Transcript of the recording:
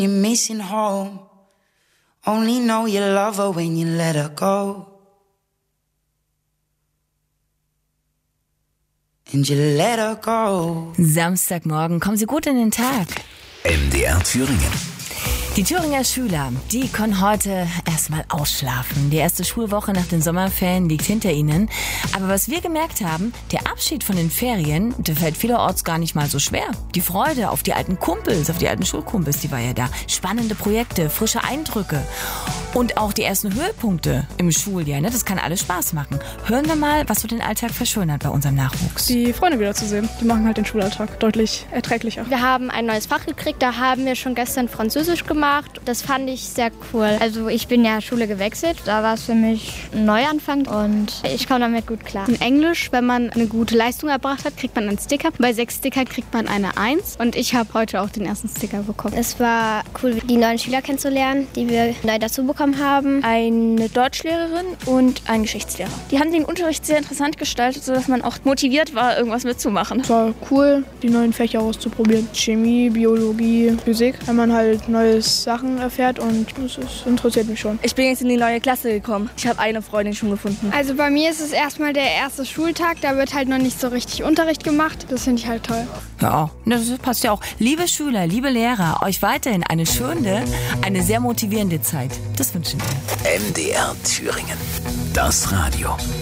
You're missing home. Only know you love her when you let her go. And you let her go. Samstagmorgen, kommen Sie gut in den Tag. MDR Thüringen. Die Thüringer Schüler, die können heute erstmal ausschlafen. Die erste Schulwoche nach den Sommerferien liegt hinter ihnen. Aber was wir gemerkt haben, der Abschied von den Ferien, der fällt vielerorts gar nicht mal so schwer. Die Freude auf die alten Kumpels, auf die alten Schulkumpels, die war ja da. Spannende Projekte, frische Eindrücke und auch die ersten Höhepunkte im Schuljahr. Das kann alles Spaß machen. Hören wir mal, was so den Alltag verschönert bei unserem Nachwuchs. Die Freunde wiederzusehen, die machen halt den Schulalltag deutlich erträglicher. Wir haben ein neues Fach gekriegt, da haben wir schon gestern Französisch gemacht. Das fand ich sehr cool. Also ich bin ja Schule gewechselt, da war es für mich ein Neuanfang und ich komme damit gut klar. In Englisch, wenn man eine gute Leistung erbracht hat, kriegt man einen Sticker. Bei 6 Stickern kriegt man eine 1 und ich habe heute auch den ersten Sticker bekommen. Es war cool, die neuen Schüler kennenzulernen, die wir neu dazu bekommen haben. Eine Deutschlehrerin und ein Geschichtslehrer. Die haben den Unterricht sehr interessant gestaltet, sodass man auch motiviert war, irgendwas mitzumachen. Es war cool, die neuen Fächer auszuprobieren. Chemie, Biologie, Physik, wenn man halt neue Sachen erfährt und das interessiert mich schon. Ich bin jetzt in die neue Klasse gekommen. Ich habe eine Freundin schon gefunden. Also bei mir ist es erstmal der erste Schultag, da wird halt noch nicht so richtig Unterricht gemacht. Das finde ich halt toll. Ja, das passt ja auch. Liebe Schüler, liebe Lehrer, euch weiterhin eine schöne, eine sehr motivierende Zeit. Das wünschen wir. MDR Thüringen. Das Radio.